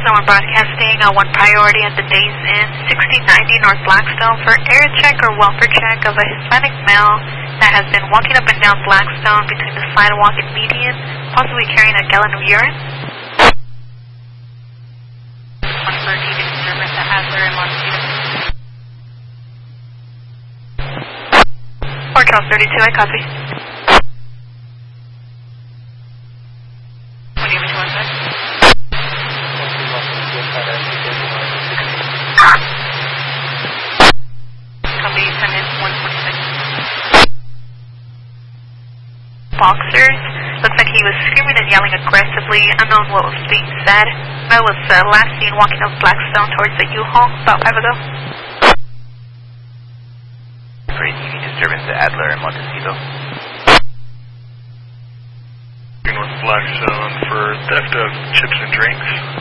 Arizona Broadcasting, 1 priority at the Days Inn, 1690 North Blackstone for air check or welfare check of a Hispanic male that has been walking up and down Blackstone between the sidewalk and median, possibly carrying a gallon of urine. 1 for needed service at Adler and Montecito. Fort Charles 32, I copy. What do you want to say? Copy, send in 146. Boxers. Looks like he was screaming and yelling aggressively, unknown what was being said. Mel was last seen walking up Blackstone towards the U-Haul about 5 ago. For TV disturbance to Adler and Montecito. North Blackstone for theft of chips and drinks.